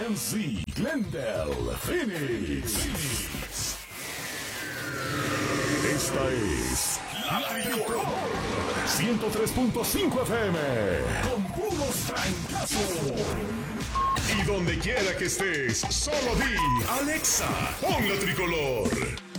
PNC, Glendale, Phoenix. Esta es La Tricolor 103.5 FM con puros trancazos. Y donde quiera que estés, solo di Alexa, pon La Tricolor.